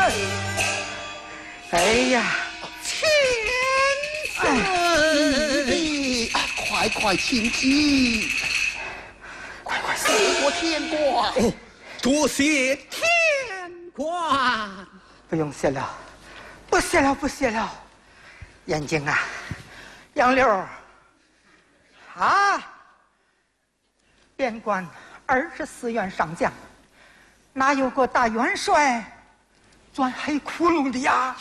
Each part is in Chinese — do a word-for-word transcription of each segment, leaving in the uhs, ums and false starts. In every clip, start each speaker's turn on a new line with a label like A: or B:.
A: 哎呀，
B: 千岁，快快请进，快快谢过天官。
C: 哦，多谢天官。
A: 不用谢了，不谢了，不谢了。眼睛啊，杨柳啊，边关二十四员上将，哪有个大元帅钻黑窟窿的呀？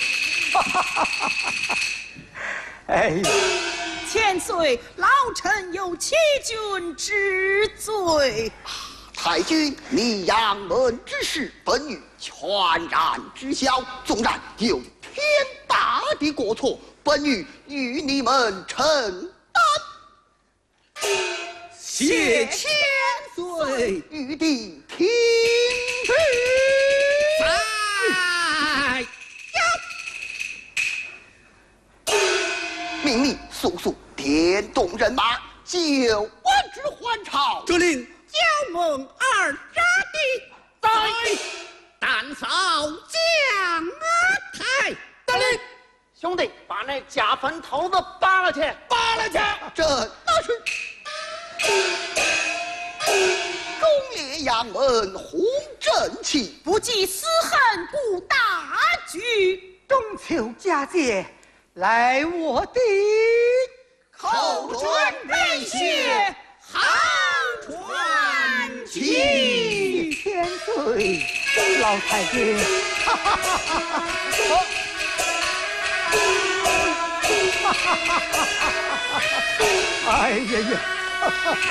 A: 哎呀，
D: 千岁，老臣有欺君之罪。
B: 太君，你杨门之事，本女全然知晓。纵然有天大的过错，本女与你们承担。
C: 谢千岁，
B: 玉帝听旨。在命令速速点动人马，救万之还朝。
C: 这令。
D: 焦猛二杀的在单扫将台。
E: 得令，兄弟，把那假坟头子扒了去，
B: 扒了去！这那是忠烈杨门红正气，
D: 不计私恨顾大局。
A: 中秋佳节，来我的
B: 口准备谢。
D: 好传奇，
A: 千岁，老太君，哈哈哈哈哈！哈哈哈哈哈！哎呀呀！